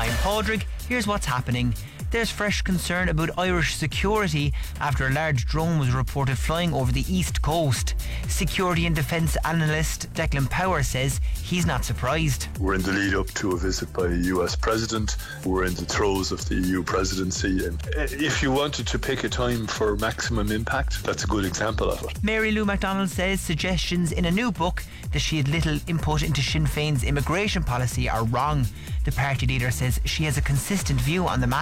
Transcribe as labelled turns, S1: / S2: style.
S1: I'm Padraig. Here's what's happening. There's fresh concern about Irish security after a large drone was reported flying over the east coast. Security and defence analyst Declan Power says he's not surprised.
S2: We're in the lead up to a visit by a US president. We're in the throes of the EU presidency. And if you wanted to pick a time for maximum impact, that's a good example of it.
S1: Mary Lou MacDonald says suggestions in a new book that she had little input into Sinn Féin's immigration policy are wrong. The party leader says she has a consistent view on the matter.